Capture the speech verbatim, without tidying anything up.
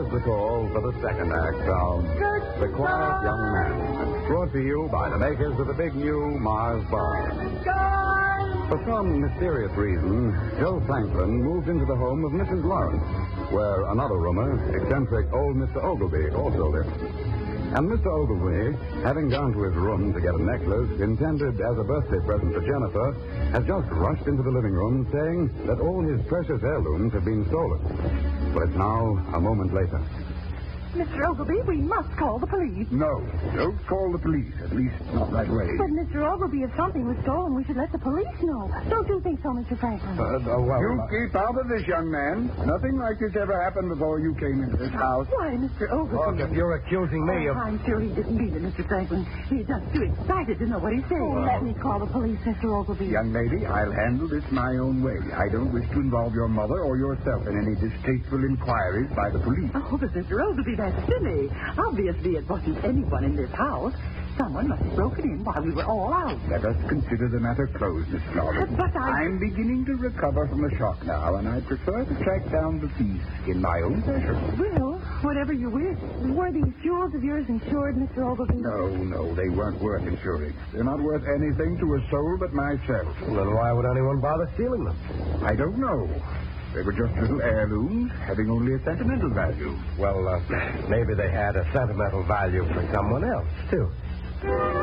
the call for the second act of The Quiet Young Man, brought to you by the makers of the big new Mars Bar. For some mysterious reason, Joe Franklin moved into the home of Missus Lawrence, where another roomer, eccentric old Mister Ogilvy, also lived. And Mister Ogilvy, having gone to his room to get a necklace intended as a birthday present for Jennifer, has just rushed into the living room saying that all his precious heirlooms have been stolen. But it's now a moment later. Mister Ogilvy, we must call the police. No, don't call the police. At least not right away. But, Mister Ogilvy, if something was stolen, we should let the police know. Don't you think so, Mister Franklin? Uh, uh, well, you uh, keep out of this, young man. Nothing like this ever happened before you came into this house. Why, Mister Ogilvy? Look, if you're accusing me oh, of... I'm sure he didn't mean it, Mister Franklin. He's just too excited to know what he's saying. Oh, let me call the police, Mister Ogilvy. Young lady, I'll handle this my own way. I don't wish to involve your mother or yourself in any distasteful inquiries by the police. Oh, but Mister Ogilvy, that's silly. Obviously, it wasn't anyone in this house. Someone must have broken in while we were all out. Let us consider the matter closed, Miss Lawrence. But I... I'm beginning to recover from the shock now, and I prefer to track down the thief in my own fashion. Well, whatever you wish. Were these jewels of yours insured, Mister Ogilvy? No, no, they weren't worth insuring. They're not worth anything to a soul but myself. Well, then why would anyone bother stealing them? I don't know. They were just little heirlooms, having only a sentimental value. Well, uh, maybe they had a sentimental value for someone else, too.